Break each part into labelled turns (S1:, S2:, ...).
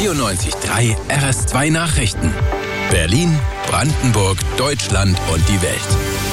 S1: 94.3 RS2 Nachrichten. Berlin, Brandenburg, Deutschland und die Welt.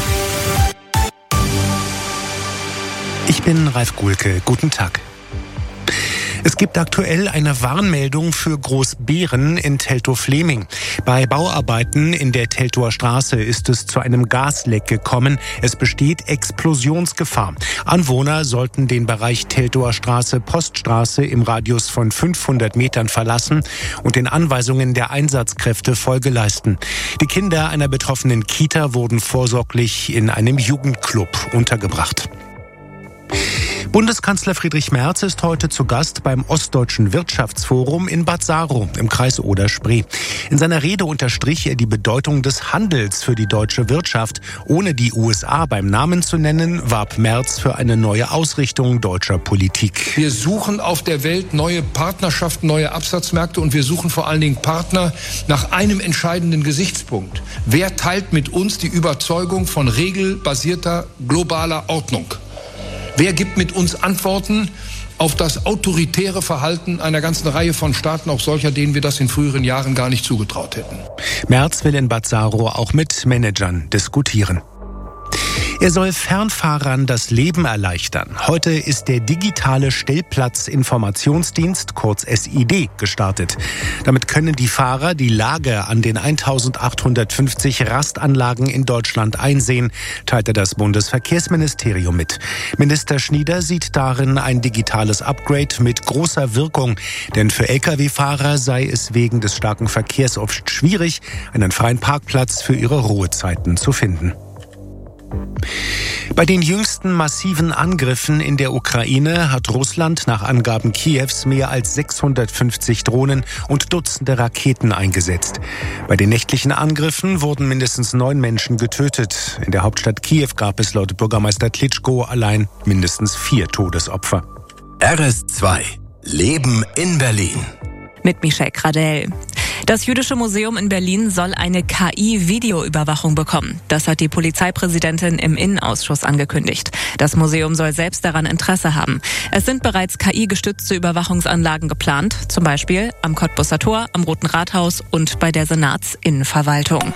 S2: Ich bin Ralf Guhlke. Guten Tag. Es gibt aktuell eine Warnmeldung für Großbeeren in Teltow-Fleming. Bei Bauarbeiten in der Teltower Straße ist es zu einem Gasleck gekommen. Es besteht Explosionsgefahr. Anwohner sollten den Bereich Teltower Straße, Poststraße im Radius von 500 Metern verlassen und den Anweisungen der Einsatzkräfte Folge leisten. Die Kinder einer betroffenen Kita wurden vorsorglich in einem Jugendclub untergebracht. Bundeskanzler Friedrich Merz ist heute zu Gast beim Ostdeutschen Wirtschaftsforum in Bad Saro im Kreis Oder-Spree. In seiner Rede unterstrich er die Bedeutung des Handels für die deutsche Wirtschaft. Ohne die USA beim Namen zu nennen, warb Merz für eine neue Ausrichtung deutscher Politik.
S3: Wir suchen auf der Welt neue Partnerschaften, neue Absatzmärkte und wir suchen vor allen Dingen Partner nach einem entscheidenden Gesichtspunkt. Wer teilt mit uns die Überzeugung von regelbasierter globaler Ordnung? Wer gibt mit uns Antworten auf das autoritäre Verhalten einer ganzen Reihe von Staaten, auch solcher, denen wir das in früheren Jahren gar nicht zugetraut hätten?
S2: Merz will in Bad Saro auch mit Managern diskutieren. Er soll Fernfahrern das Leben erleichtern. Heute ist der digitale Stellplatzinformationsdienst, kurz SID, gestartet. Damit können die Fahrer die Lage an den 1850 Rastanlagen in Deutschland einsehen, teilte das Bundesverkehrsministerium mit. Minister Schnieder sieht darin ein digitales Upgrade mit großer Wirkung. Denn für Lkw-Fahrer sei es wegen des starken Verkehrs oft schwierig, einen freien Parkplatz für ihre Ruhezeiten zu finden. Bei den jüngsten massiven Angriffen in der Ukraine hat Russland nach Angaben Kiews mehr als 650 Drohnen und Dutzende Raketen eingesetzt. Bei den nächtlichen Angriffen wurden mindestens 9 Menschen getötet. In der Hauptstadt Kiew gab es laut Bürgermeister Klitschko allein mindestens 4 Todesopfer.
S1: RS2 Leben in Berlin.
S4: Mit Michelle Gradell. Das Jüdische Museum in Berlin soll eine KI-Videoüberwachung bekommen. Das hat die Polizeipräsidentin im Innenausschuss angekündigt. Das Museum soll selbst daran Interesse haben. Es sind bereits KI-gestützte Überwachungsanlagen geplant, zum Beispiel am Cottbusser Tor, am Roten Rathaus und bei der Senatsinnenverwaltung.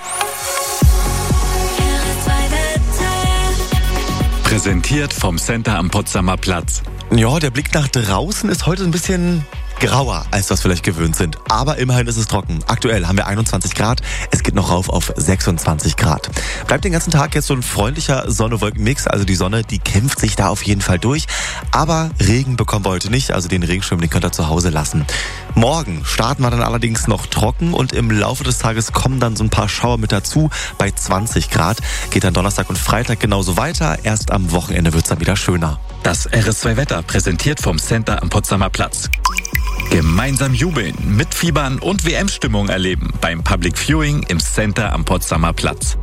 S5: Präsentiert vom Center am Potsdamer Platz.
S6: Ja, der Blick nach draußen ist heute ein bisschen grauer, als wir es vielleicht gewöhnt sind. Aber immerhin ist es trocken. Aktuell haben wir 21 Grad. Es geht noch rauf auf 26 Grad. Bleibt den ganzen Tag jetzt so ein freundlicher Sonne-Wolken-Mix. Also die Sonne, die kämpft sich da auf jeden Fall durch. Aber Regen bekommen wir heute nicht. Also den Regenschirm, den könnt ihr zu Hause lassen. Morgen starten wir dann allerdings noch trocken. Und im Laufe des Tages kommen dann so ein paar Schauer mit dazu. Bei 20 Grad geht dann Donnerstag und Freitag genauso weiter. Erst am Wochenende wird es dann wieder schöner.
S5: Das RS2 Wetter präsentiert vom Center am Potsdamer Platz. Gemeinsam jubeln, mitfiebern und WM-Stimmung erleben beim Public Viewing im Center am Potsdamer Platz.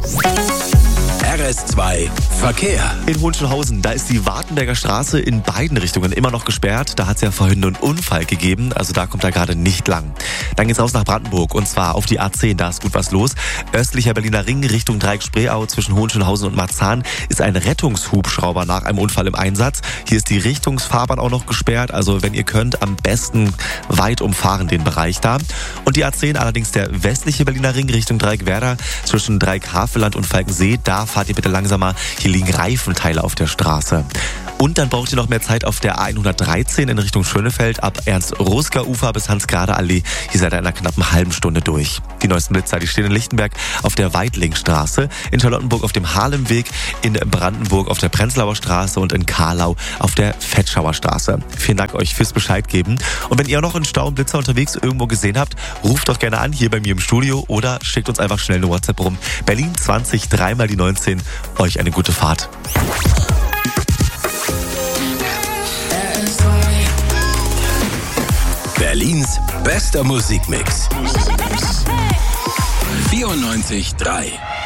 S1: RS2 Verkehr.
S6: In Hohenschönhausen, da ist die Wartenberger Straße in beiden Richtungen immer noch gesperrt. Da hat es ja vorhin einen Unfall gegeben, also da kommt er gerade nicht lang. Dann geht's raus nach Brandenburg und zwar auf die A10, da ist gut was los. Östlicher Berliner Ring Richtung Dreieck-Spreeau zwischen Hohenschönhausen und Marzahn ist ein Rettungshubschrauber nach einem Unfall im Einsatz. Hier ist die Richtungsfahrbahn auch noch gesperrt, also wenn ihr könnt, am besten weit umfahren den Bereich da. Und die A10 allerdings der westliche Berliner Ring Richtung Dreieck-Werder zwischen Dreieck-Havelland und Falkensee, da fahrt ihr bitte langsamer. Hier liegen Reifenteile auf der Straße. Und dann braucht ihr noch mehr Zeit auf der A113 in Richtung Schönefeld ab Ernst-Ruska-Ufer bis Hans-Grade-Allee. Hier seid ihr in einer knappen halben Stunde durch. Die neuesten Blitzer, die stehen in Lichtenberg auf der Weidlingstraße, in Charlottenburg auf dem Haarlemweg, in Brandenburg auf der Prenzlauer Straße und in Karlau auf der Vetschauer Straße. Vielen Dank euch fürs Bescheid geben. Und wenn ihr noch einen Stau und Blitzer unterwegs irgendwo gesehen habt, ruft doch gerne an hier bei mir im Studio oder schickt uns einfach schnell eine WhatsApp rum. Berlin 20 3 mal die 19. Euch eine gute Fahrt.
S1: Berlins bester Musikmix. 94.3